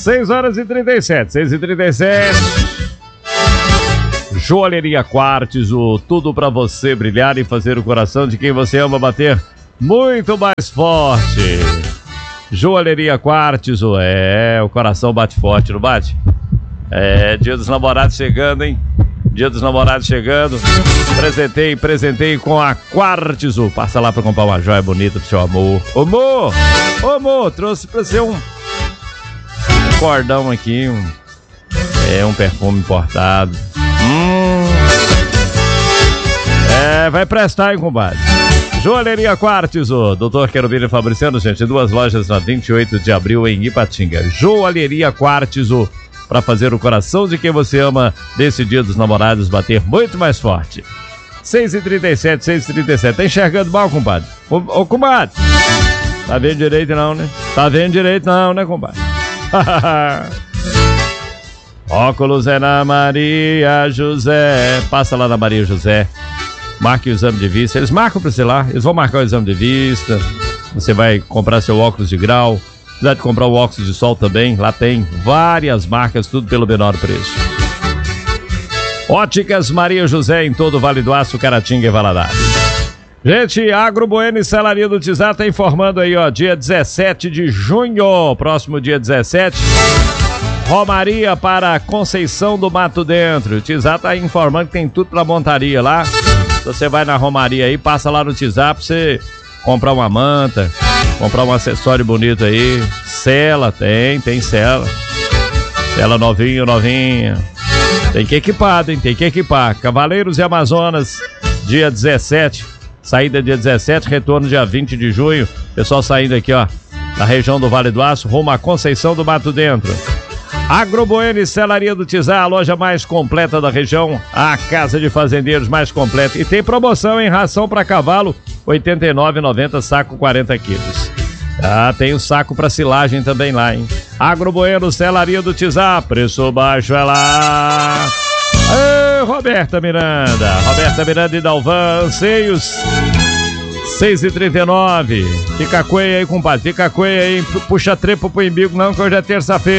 6h37, 6h37. Joalheria Quartzo, tudo pra você brilhar e fazer o coração de quem você ama bater muito mais forte. Joalheria Quartzo, o coração bate forte, não bate? Dia dos namorados chegando, hein? Dia dos namorados chegando. Presentei com a Quartzo. Passa lá pra comprar uma joia bonita pro seu amor. Ô amor, trouxe pra você um cordão aqui, um perfume importado. Vai prestar, hein, compadre? Joalheria Quartzo, Dr. Querubino Fabriciano, gente, 2 lojas na 28 de abril em Ipatinga. Joalheria Quartzo, para fazer o coração de quem você ama desse dia dos namorados bater muito mais forte. 6h37, 6h37. Tá enxergando mal, compadre? Ô, compadre, tá vendo direito não, né? Tá vendo direito não, né, compadre? Óculos é na Maria José. Passa lá na Maria José. Marque o exame de vista. Eles marcam pra você lá. Eles vão marcar o exame de vista. Você vai comprar seu óculos de grau. Precisa de comprar o óculos de sol também. Lá tem várias marcas, tudo pelo menor preço. Óticas Maria José em todo o Vale do Aço, Caratinga e Valadares. Gente, Agro Bueno e Salaria do Tizá tá informando aí, ó, dia 17 de junho, próximo dia 17, romaria para Conceição do Mato Dentro. O Tizá tá informando que tem tudo pra montaria lá. Você vai na romaria aí, passa lá no Tizá pra você comprar uma manta, comprar um acessório bonito aí. Sela, tem sela. Sela novinha. Tem que equipar, hein? Tem que equipar. Cavaleiros e Amazonas, dia 17. Saída dia 17, retorno dia 20 de junho. Pessoal saindo aqui, ó, da região do Vale do Aço, rumo a Conceição do Mato Dentro. Agro Bueno e Celaria do Tizá, a loja mais completa da região, a casa de fazendeiros mais completa. E tem promoção em ração para cavalo, R$ 89,90, saco 40 quilos. Tem o saco para silagem também lá, hein? Agro Bueno, Celaria do Tizá, preço baixo é lá. Roberta Miranda e Dalvan, anseios. 6h39. Fica a cueia aí, compadre. Fica a cueia aí. Puxa trepo pro embigo, não, que hoje é terça-feira.